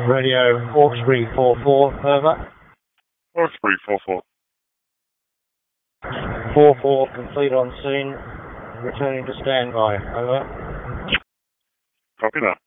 Radio Hawkesbury 44, over. Hawkesbury 44. 44, complete on scene. Returning to standby, over. Copy that.